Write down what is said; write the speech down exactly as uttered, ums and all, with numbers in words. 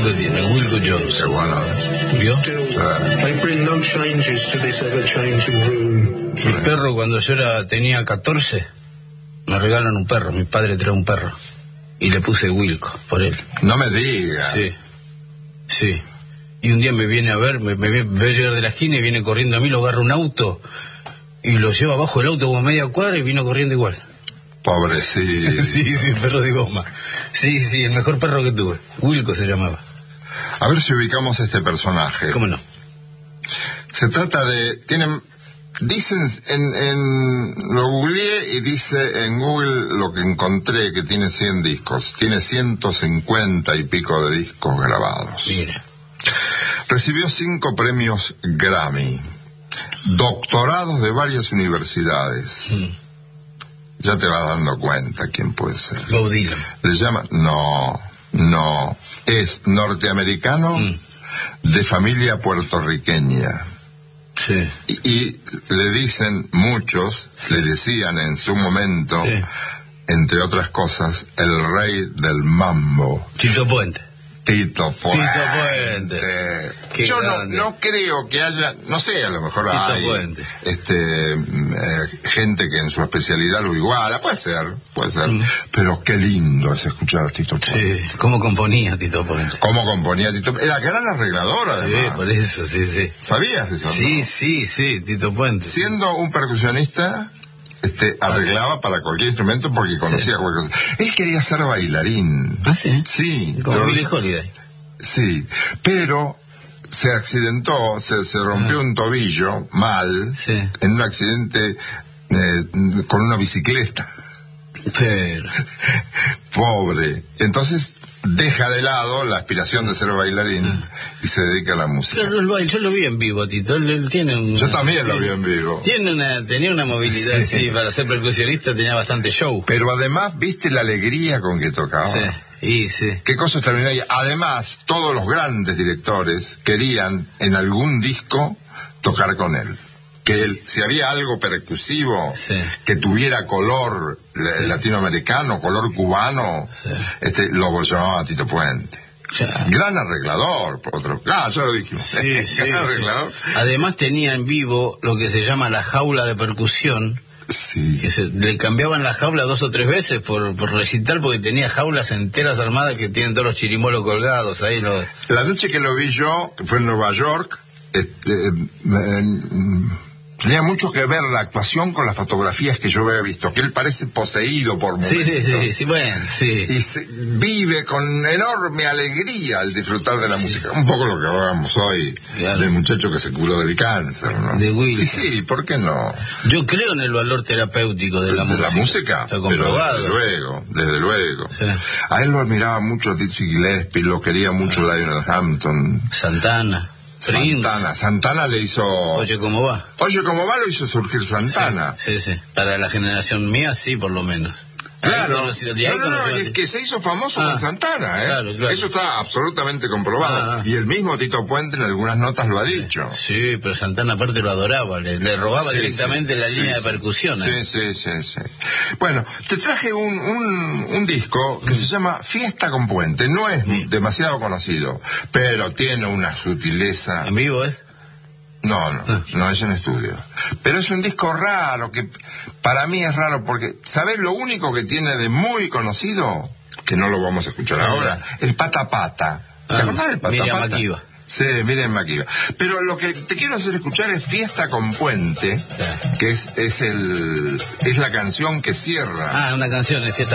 lo tiene, Wilco Jones. Qué bueno. ¿Vio? They bring no changes to this ever-changing room. Mi perro, cuando yo era, tenía catorce, me regalan un perro. Mi padre trae un perro. Y le puse Wilco, por él. No me digas. Sí, sí. Y un día me viene a ver, me, me ve, ve llegar de la esquina y viene corriendo a mí, lo agarra un auto y lo lleva abajo del auto como media cuadra y vino corriendo igual. Pobrecito. Sí, sí, perro de goma. Sí, sí, el mejor perro que tuve. Wilco se llamaba. A ver si ubicamos este personaje. ¿Cómo no? Se trata de... Tienen... Dicen, en, en, lo googleé y dice en Google lo que encontré, que tiene cien discos. Tiene ciento cincuenta y pico de discos grabados. Mire. Recibió cinco premios Grammy. Doctorados de varias universidades. Mm. Ya te vas dando cuenta quién puede ser. Bob Dylan. Le llaman... No, no. Es norteamericano, Mm. de familia puertorriqueña. Sí. Y, y le dicen muchos, le decían en su momento, Sí. entre otras cosas, el rey del mambo. Tito Puente. Tito Puente. Tito Puente. Qué Yo no, grande. no creo que haya, no sé, a lo mejor Tito hay Puente. este eh, gente que en su especialidad lo iguala, puede ser, puede ser, Mm. pero qué lindo es escuchar a Tito Puente. Sí, ¿cómo componía Tito Puente? Cómo componía Tito Puente. Era gran arreglador, Sí, además. por eso, sí, sí. ¿Sabías eso? Sí, no? sí, sí, Tito Puente. Siendo un percusionista, este, arreglaba para cualquier instrumento porque conocía Sí. cualquier cosa. Él quería ser bailarín. ¿Ah, sí? Sí. Como pero- Billie Holiday. Sí, pero se accidentó, se, se rompió Ah. un tobillo mal, Sí. en un accidente eh, con una bicicleta. Pero... Pobre. Entonces deja de lado la aspiración de ser bailarín Ah. y se dedica a la música. Claro, el baile, yo lo vi en vivo, Tito. Él, él tiene un... Yo también lo vi en vivo. Tiene una, tenía una movilidad, Sí. sí, para ser percusionista tenía bastante show. Pero además, ¿viste la alegría con que tocaba? Sí, y sí. Qué cosa extraordinaria. Además, todos los grandes directores querían en algún disco tocar con él. Que él, si había algo percusivo, Sí. que tuviera color Sí. la- latinoamericano, color cubano, Sí. este, lo llamaba a Tito Puente. Ya. Gran arreglador, por otro. Ah, ya lo dijimos. Sí, sí, Gran sí. arreglador. Además tenía en vivo lo que se llama la jaula de percusión, Sí. que se, le cambiaban la jaula dos o tres veces por, por recital, porque tenía jaulas enteras armadas que tienen todos los chirimolos colgados ahí. Los... La noche que lo vi yo, que fue en Nueva York, este, eh, eh, tenía mucho que ver la actuación con las fotografías que yo había visto, que él parece poseído por momentos. Sí, sí, sí, sí, bueno, sí. Y se vive con enorme alegría al disfrutar de la música. Un poco lo que hablábamos hoy, Claro. del muchacho que se curó del cáncer, ¿no? De Wilson. Y sí, ¿por qué no? Yo creo en el valor terapéutico de la de música. la música, Está pero comprobado. desde luego, desde luego. Sí. A él lo admiraba mucho Dizzy Gillespie, lo quería mucho Lionel Hampton. Santana, Prince. Santana, Santana le hizo... Oye, ¿cómo va? Oye, como va lo hizo surgir Santana. Sí, sí. Para la generación mía, sí, por lo menos. Ahí Claro. conocí- de ahí No, no, no, conocí- es que se hizo famoso Ah, con Santana, ¿eh? claro, claro. Eso está absolutamente comprobado. Ah, ah. Y el mismo Tito Puente en algunas notas lo ha dicho. Sí, pero Santana aparte lo adoraba, le, le robaba Sí, directamente sí, la sí, línea sí. de percusión. Sí, ¿eh? sí, sí, sí. Bueno, te traje un, un, un disco que se llama Fiesta con Puente. No es demasiado conocido, pero tiene una sutileza. ¿En vivo es? No, no, Ah. no es en estudio. Pero es un disco raro, que para mí es raro, porque, ¿sabés lo único que tiene de muy conocido? Que no lo vamos a escuchar Ah, ahora. El Pata Pata. ¿Te Ah, acordás del Pata Miriam Pata? Makeba. Sí, Miriam Makeba. Pero lo que te quiero hacer escuchar es Fiesta con Puente, Sí. que es, es, el, es la canción que cierra. Ah, una canción de fiesta.